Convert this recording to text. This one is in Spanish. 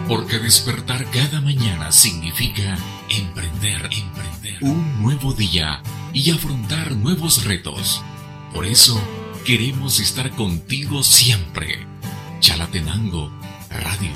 Porque despertar cada mañana significa emprender un nuevo día y afrontar nuevos retos. Por eso queremos estar contigo siempre. Chalatenango Radio.